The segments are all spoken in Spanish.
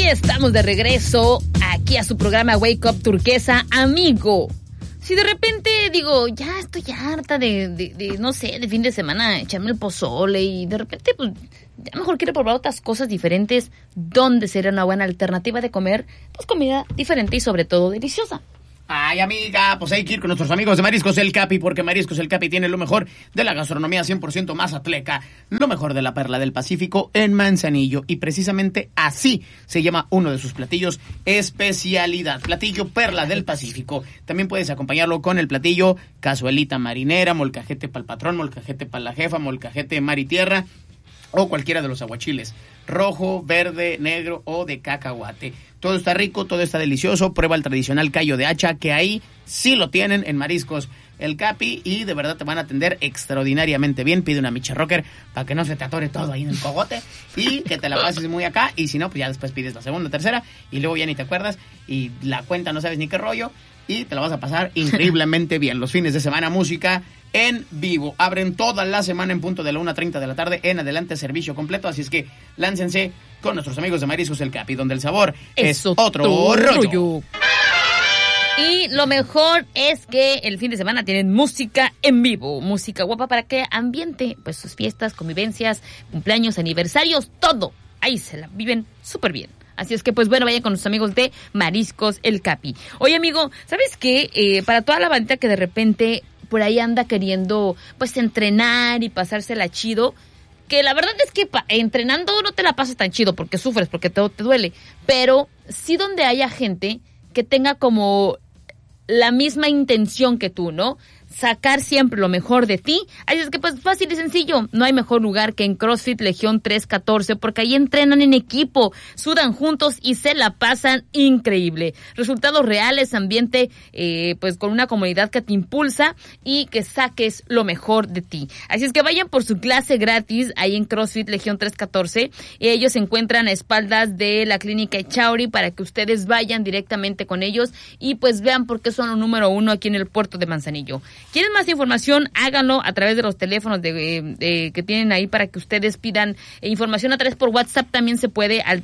estamos de regreso aquí a su programa Wake Up Turquesa. Amigo, si de repente digo, ya estoy harta de no sé, de fin de semana echarme el pozole y de repente pues ya mejor quiero probar otras cosas diferentes, ¿dónde sería una buena alternativa de comer? Pues comida diferente y sobre todo deliciosa. Ay, amiga, pues hay que ir con nuestros amigos de Mariscos El Capi, porque Mariscos El Capi tiene lo mejor de la gastronomía 100% mazatleca, lo mejor de la perla del Pacífico en Manzanillo, y precisamente así se llama uno de sus platillos especialidad, platillo perla del Pacífico. También puedes acompañarlo con el platillo cazuelita marinera, molcajete pa'l patrón, molcajete pa' la jefa, molcajete mar y tierra, o cualquiera de los aguachiles, rojo, verde, negro o de cacahuate. Todo está rico, todo está delicioso. Prueba el tradicional callo de hacha, que ahí sí lo tienen en Mariscos El Capi, y de verdad te van a atender extraordinariamente bien. Pide una Miche Rocker para que no se te atore todo ahí en el cogote y que te la pases muy acá, y si no, pues ya después pides la segunda, tercera, y luego ya ni te acuerdas, y la cuenta no sabes ni qué rollo, y te la vas a pasar increíblemente bien. Los fines de semana, música en vivo. Abren toda la semana en punto de la 1:30 de la tarde en adelante, servicio completo. Así es que láncense con nuestros amigos de Mariscos El Capi, donde el sabor es otro rollo. Y lo mejor es que el fin de semana tienen música en vivo, música guapa para que ambiente pues sus fiestas, convivencias, cumpleaños, aniversarios, todo. Ahí se la viven súper bien. Así es que, pues bueno, vayan con nuestros amigos de Mariscos El Capi. Oye, amigo, ¿sabes qué? Para toda la bandita que de repente por ahí anda queriendo, pues, entrenar y pasársela chido, que la verdad es que entrenando no te la pasas tan chido porque sufres, porque todo te duele, pero sí donde haya gente que tenga como la misma intención que tú, ¿no? Sacar siempre lo mejor de ti. Así es que pues fácil y sencillo, no hay mejor lugar que en CrossFit Legión 314, porque ahí entrenan en equipo, sudan juntos y se la pasan increíble. Resultados reales, ambiente pues con una comunidad que te impulsa y que saques lo mejor de ti. Así es que vayan por su clase gratis ahí en CrossFit Legión 314. Ellos se encuentran a espaldas de la clínica Echauri para que ustedes vayan directamente con ellos y pues vean por qué son los número 1 aquí en el puerto de Manzanillo. ¿Quieren más información? Háganlo a través de los teléfonos que tienen ahí para que ustedes pidan información a través por WhatsApp. También se puede al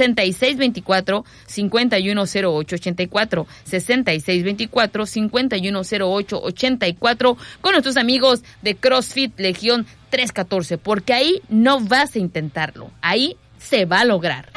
6624-510884, 6624-510884 con nuestros amigos de CrossFit Legión 314, porque ahí no vas a intentarlo, ahí se va a lograr.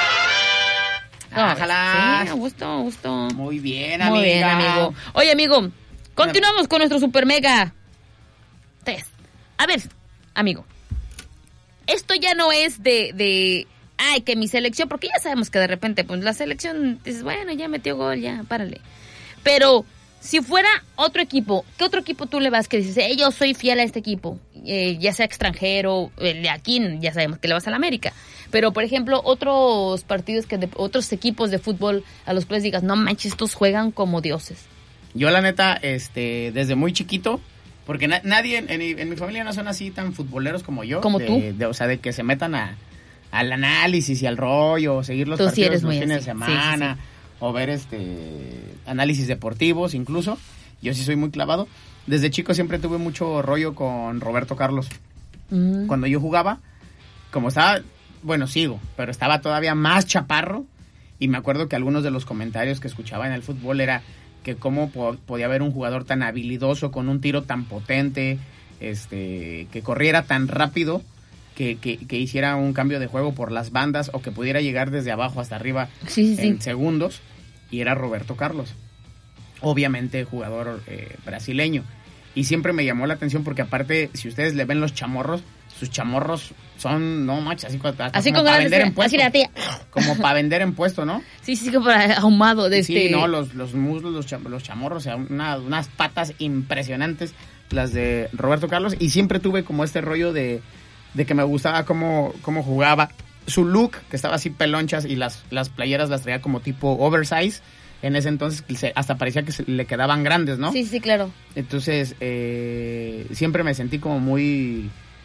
Ojalá. Sí, a gusto. Muy bien, amiga. Muy bien, amigo. Oye, amigo, continuamos con nuestro super mega test. A ver, amigo, esto ya no es de ay, que mi selección, porque ya sabemos que de repente, pues la selección, dices, bueno, ya metió gol, ya, párale. Pero si fuera otro equipo, ¿qué otro equipo tú le vas que dices, yo soy fiel a este equipo? Ya sea extranjero, de aquí ya sabemos que le vas a la América. Pero, por ejemplo, otros partidos, otros equipos de fútbol a los cuales digas, no manches, estos juegan como dioses. Yo, la neta, desde muy chiquito, porque nadie en mi familia no son así tan futboleros como yo. ¿Como tú? O sea, de que se metan al análisis y al rollo, o seguir los tú partidos sí eres los muy fines así. de semana, sí. O ver análisis deportivos incluso. Yo sí soy muy clavado. Desde chico siempre tuve mucho rollo con Roberto Carlos. Cuando yo jugaba, como estaba, bueno, sigo, pero estaba todavía más chaparro, y me acuerdo que algunos de los comentarios que escuchaba en el fútbol era que cómo podía haber un jugador tan habilidoso, con un tiro tan potente, que corriera tan rápido, que hiciera un cambio de juego por las bandas, o que pudiera llegar desde abajo hasta arriba en segundos, y era Roberto Carlos. Obviamente jugador brasileño. Y siempre me llamó la atención porque, aparte, si ustedes le ven los chamorros, sus chamorros son, no manches, así como para vender en puesto. Como para vender en puesto, ¿no? Sí, como para ahumado. Sí, no, los muslos, los chamorros, o sea, unas patas impresionantes, las de Roberto Carlos. Y siempre tuve como este rollo de que me gustaba cómo jugaba. Su look, que estaba así pelonchas, y las playeras las traía como tipo oversize. En ese entonces hasta parecía que le quedaban grandes, ¿no? Sí, claro. Entonces, siempre me sentí como muy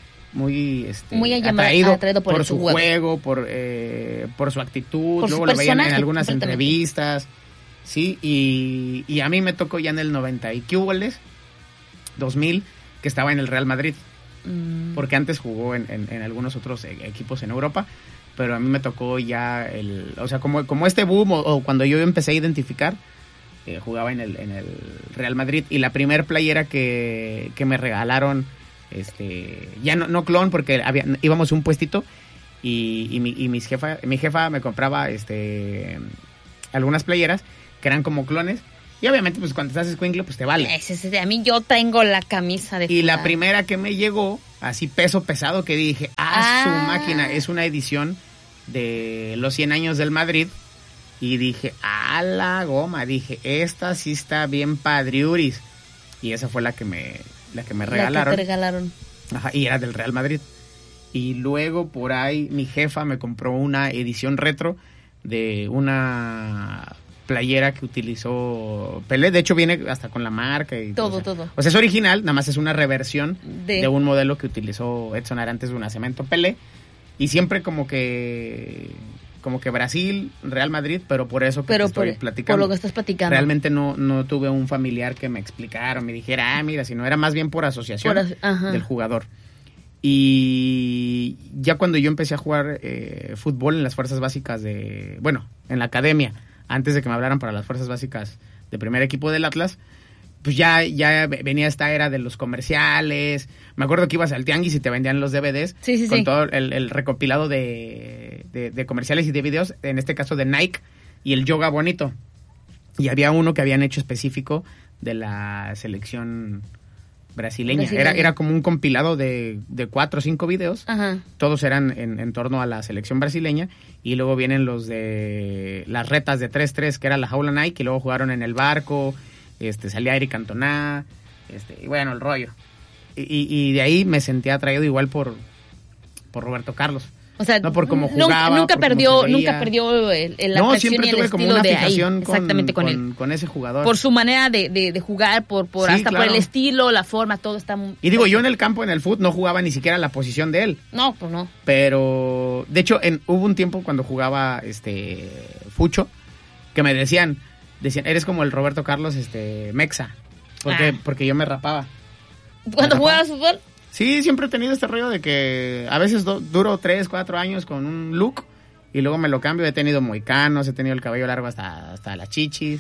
atraído por su juego, por su actitud. Por luego su lo veían en algunas entrevistas. Sí, y a mí me tocó ya en el 90 y ¿qué huboles? 2000, que estaba en el Real Madrid. Porque antes jugó en algunos otros equipos en Europa. pero a mí me tocó ya o sea, como este boom o cuando yo empecé a identificar, jugaba en el Real Madrid y la primer playera que me regalaron, ya no clon porque íbamos a un puestito y mi jefa me compraba algunas playeras que eran como clones. Y obviamente, pues cuando estás escuincle, pues te vale. A mí yo tengo la camisa de Y la primera que me llegó, así peso pesado, que dije, su máquina, es una edición de los 100 años del Madrid. Y dije, la goma, dije, esta sí está bien padriuris. Y esa fue la que me regalaron. La que te regalaron. Ajá, y era del Real Madrid. Y luego por ahí mi jefa me compró una edición retro de una playera que utilizó Pelé. De hecho viene hasta con la marca y todo. O sea, es original, nada más es una reversión de un modelo que utilizó Edson Arantes de un Nacimiento Pelé. Y siempre como que Brasil, Real Madrid, pero por eso que te estoy platicando. Por lo que estás platicando. Realmente no tuve un familiar que me explicara o me dijera, mira, sino era más bien por asociación del jugador. Y ya cuando yo empecé a jugar fútbol en las fuerzas básicas en la academia, antes de que me hablaran para las fuerzas básicas de primer equipo del Atlas, pues ya venía esta era de los comerciales. Me acuerdo que ibas al tianguis y te vendían los DVDs con todo el recopilado de comerciales y de videos, en este caso de Nike y el Yoga Bonito. Y había uno que habían hecho específico de la selección brasileña. Era como un compilado de 4 o 5 videos. Ajá. Todos eran en torno a la selección brasileña. Y luego vienen los de las retas de 3-3, que era la jaula Nike, y luego jugaron en el barco. Salía Eric Cantona, y bueno, el rollo. Y de ahí me sentí atraído igual por Roberto Carlos. O sea, no por cómo jugaba, nunca perdió la atracción siempre y el tuve como una de fijación ahí, exactamente con él. Con ese jugador. Por su manera de jugar, por el estilo, la forma, todo está muy... Y digo, yo en el campo, en el fútbol, no jugaba ni siquiera la posición de él. No, pues no. Pero, de hecho, hubo un tiempo cuando jugaba Fucho, que me decían, eres como el Roberto Carlos Mexa, porque yo me rapaba. ¿Cuándo jugabas fútbol? Sí, siempre he tenido este rollo de que a veces duro 3, 4 años con un look y luego me lo cambio. He tenido mohicanos, he tenido el cabello largo hasta las chichis.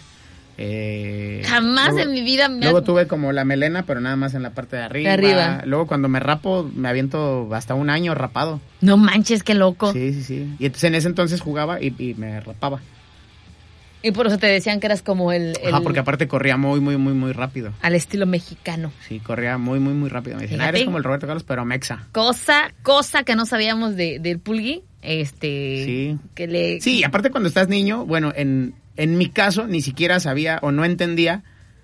Jamás luego, en mi vida luego tuve como la melena, pero nada más en la parte de arriba. Luego cuando me rapo, me aviento hasta un año rapado. No manches, qué loco. Sí. Y entonces en ese entonces jugaba y me rapaba. Y por eso te decían que eras como el... Ajá, porque aparte corría muy, muy, muy, muy rápido. Al estilo mexicano. Sí, corría muy, muy, muy rápido. Me decían, eres como el Roberto Carlos, pero mexa. Cosa que no sabíamos del Pulgui. Sí. Que sí, aparte cuando estás niño, bueno, en mi caso ni siquiera sabía o no entendía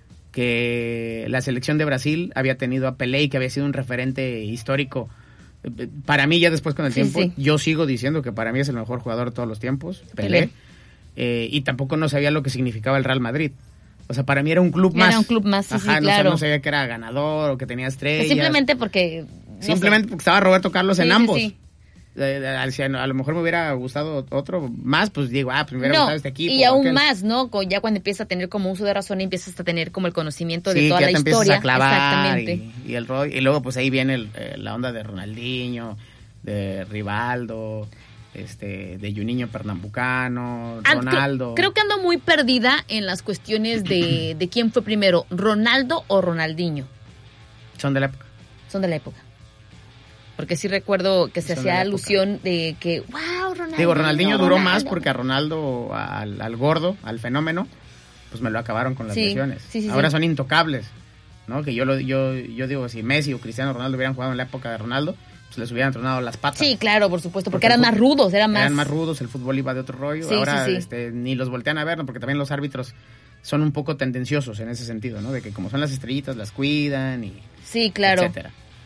que la selección de Brasil había tenido a Pelé y que había sido un referente histórico. Para mí, ya después con el tiempo, yo sigo diciendo que para mí es el mejor jugador de todos los tiempos, Pelé. Y tampoco no sabía lo que significaba el Real Madrid. O sea, para mí era un club más. Era un club más, claro. No sabía que era ganador o que tenía estrellas. Simplemente porque... porque estaba Roberto Carlos en ambos. Sí. Si a lo mejor me hubiera gustado otro más, pues digo, pues me hubiera gustado este equipo. Y aún más, ¿no? Ya cuando empiezas a tener como uso de razón y empiezas a tener como el conocimiento de toda la historia. Sí, que ya te empiezas a clavar. Exactamente. Y el rollo. Y luego pues ahí viene la onda de Ronaldinho, de Rivaldo... de Juninho Pernambucano, Ronaldo. Creo que ando muy perdida en las cuestiones de quién fue primero, Ronaldo o Ronaldinho. Son de la época. Son de la época. Porque sí recuerdo que se hacía alusión de que, wow, Ronaldinho. Digo, Ronaldinho duró más porque a Ronaldo, al gordo, al fenómeno, pues me lo acabaron con las lesiones. Sí, ahora son intocables, ¿no? Que yo digo, si Messi o Cristiano Ronaldo hubieran jugado en la época de Ronaldo, pues les hubieran tronado las patas. Sí, claro, por supuesto, porque eran más rudos, eran más rudos, el fútbol iba de otro rollo. Ahora ni los voltean a ver, ¿no? Porque también los árbitros son un poco tendenciosos en ese sentido, ¿no? De que como son las estrellitas, las cuidan y... Sí, claro. Etcétera.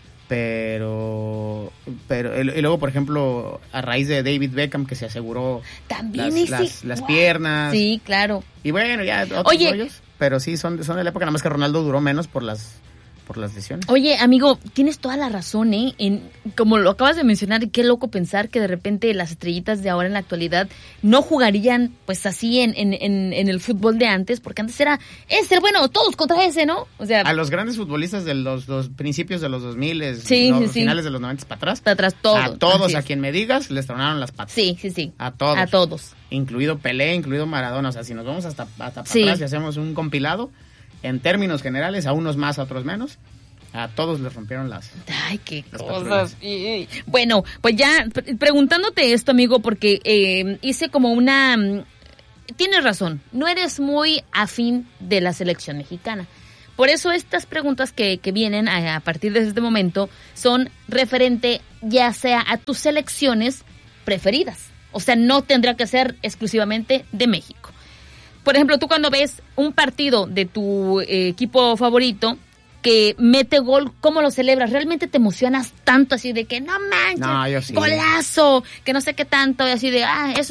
Pero y luego, por ejemplo, a raíz de David Beckham, que se aseguró también las piernas. Sí, claro. Y bueno, ya otros rollos. Pero sí, son de la época, nada más que Ronaldo duró menos por las por las lesiones. Oye, amigo, tienes toda la razón, ¿eh? Como lo acabas de mencionar, qué loco pensar que de repente las estrellitas de ahora en la actualidad no jugarían pues así en el fútbol de antes, porque antes era bueno, todos contra ese, ¿no? O sea, a los grandes futbolistas de los principios de los 2000, sí. finales de los 90 para atrás. Para atrás, todos. A todos, a quien me digas, les tronaron las patas. Sí. A todos. A todos. Incluido Pelé, incluido Maradona. O sea, si nos vamos hasta para atrás y hacemos un compilado, en términos generales, a unos más, a otros menos, a todos les rompieron las... Ay, qué cosas. Bueno, pues ya preguntándote esto, amigo, porque hice como una... Tienes razón, no eres muy afín de la selección mexicana. Por eso estas preguntas que vienen a partir de este momento son referente ya sea a tus selecciones preferidas. O sea, no tendrá que ser exclusivamente de México. Por ejemplo, tú cuando ves un partido de tu equipo favorito que mete gol, ¿cómo lo celebras? ¿Realmente te emocionas tanto así de que no manches, no, yo sí. golazo, que no sé qué tanto, y así de, eso